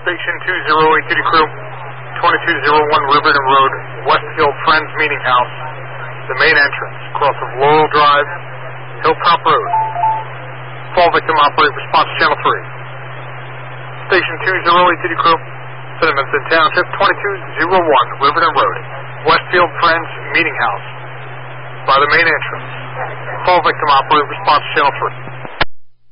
Station 208 Duty Crew, 2201 Riverton Road, Westfield Friends Meeting House, the main entrance, across of Laurel Drive, Hilltop Road. Fall victim operator response channel 3. Station 208 Duty Crew, Cinnamonston Township, 2201 Riverton Road, Westfield Friends Meeting House, by the main entrance. Fall victim operator response channel 3.